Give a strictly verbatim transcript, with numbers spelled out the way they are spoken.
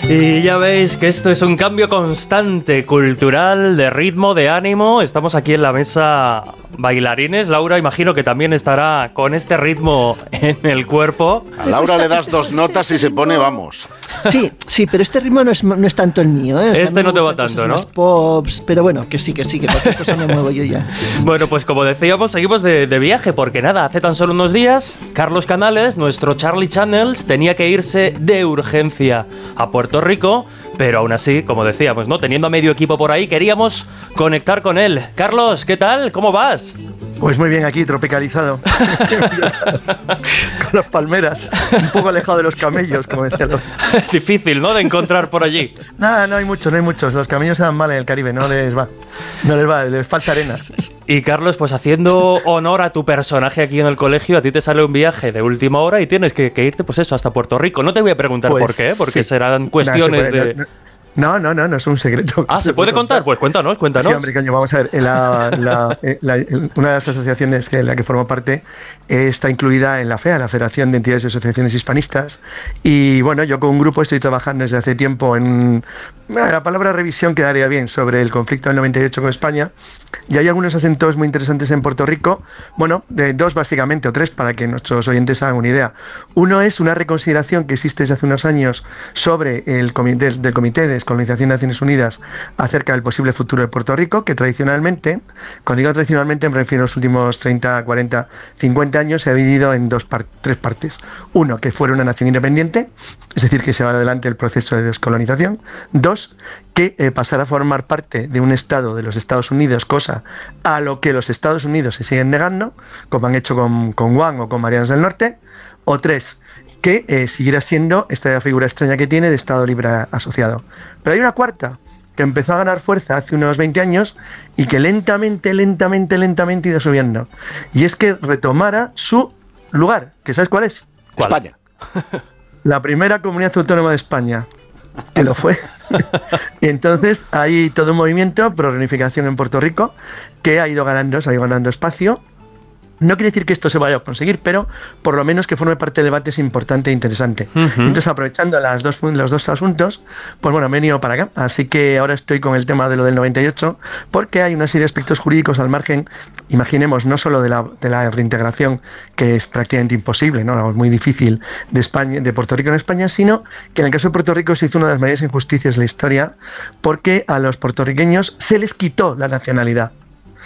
Y ya veis que esto es un cambio constante, cultural, de ritmo, de ánimo. Estamos aquí en la mesa bailarines. Laura, imagino que también estará con este ritmo en el cuerpo. A Laura le das dos notas y se pone, vamos. Sí, sí, pero este ritmo no es, no es tanto el mío, ¿eh? O sea, este no te va tanto, ¿no? Más pops, pero bueno, que sí, que sí, que cualquier cosa me muevo yo ya. Bueno, pues como decíamos, seguimos de, de viaje, porque nada, hace tan solo unos días, Carlos Canales, nuestro Charlie Channels, tenía que irse de urgencia a Puerto Rico, pero aún así, como decíamos, ¿no? Teniendo a medio equipo por ahí, queríamos conectar con él. Carlos, ¿qué tal? ¿Cómo vas? Pues muy bien, aquí, tropicalizado. Con las palmeras, un poco alejado de los camellos, como decía los... Difícil, ¿no?, de encontrar por allí. Nada, no hay muchos, no hay muchos. Los camellos se dan mal en el Caribe, no les va. No les va, les falta arenas. Y Carlos, pues haciendo honor a tu personaje aquí en el colegio, a ti te sale un viaje de última hora y tienes que, que irte, pues eso, hasta Puerto Rico. No te voy a preguntar pues, por qué, porque sí. serán cuestiones no, puede, de... No, no, no, no, no es un secreto. Ah, ¿se, ¿se puede contar? contar? Pues cuéntanos, cuéntanos. Sí, hombre, coño, vamos a ver. La, la, la, una de las asociaciones en la que formo parte está incluida en la FEA, la Federación de Entidades y Asociaciones Hispanistas. Y bueno, yo con un grupo estoy trabajando desde hace tiempo en... La palabra revisión quedaría bien, sobre el conflicto del noventa y ocho con España. Y hay algunos acentos muy interesantes en Puerto Rico. Bueno, de dos básicamente, o tres, para que nuestros oyentes hagan una idea. Uno es una reconsideración que existe desde hace unos años sobre el comité, del Comité de Descolonización de Naciones Unidas acerca del posible futuro de Puerto Rico, que tradicionalmente, cuando digo tradicionalmente me refiero a los últimos treinta, cuarenta, cincuenta años, se ha dividido en dos par- tres partes. Uno, que fuera una nación independiente, es decir, que se va adelante el proceso de descolonización. Dos, que eh, pasara a formar parte de un Estado de los Estados Unidos, cosa a lo que los Estados Unidos se siguen negando, como han hecho con, con Guam o con Marianas del Norte. O tres, que eh, siguiera siendo esta figura extraña que tiene de Estado libre asociado. Pero hay una cuarta, que empezó a ganar fuerza hace unos veinte años y que lentamente, lentamente, lentamente ha ido subiendo. Y es que retomara su lugar, que ¿sabes cuál es? ¿Cuál? España. La primera comunidad autónoma de España, que lo fue. Y entonces hay todo un movimiento pro reunificación en Puerto Rico que ha ido ganando, se ha ido ganando espacio. No quiere decir que esto se vaya a conseguir, pero por lo menos que forme parte del debate es importante e interesante. Uh-huh. Entonces, aprovechando las dos, los dos asuntos, pues bueno, me he venido para acá. Así que ahora estoy con el tema de lo del noventa y ocho, porque hay una serie de aspectos jurídicos al margen, imaginemos, no solo de la, de la reintegración, que es prácticamente imposible, ¿no? Es muy difícil, de España, de Puerto Rico en España, sino que en el caso de Puerto Rico se hizo una de las mayores injusticias de la historia, porque a los puertorriqueños se les quitó la nacionalidad.